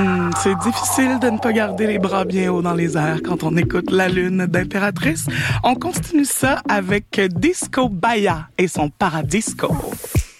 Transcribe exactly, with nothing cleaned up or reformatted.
Hmm, c'est difficile de ne pas garder les bras bien hauts dans les airs quand on écoute La Lune d'Impératrice. On continue ça avec Disco Baya et son Paradisco.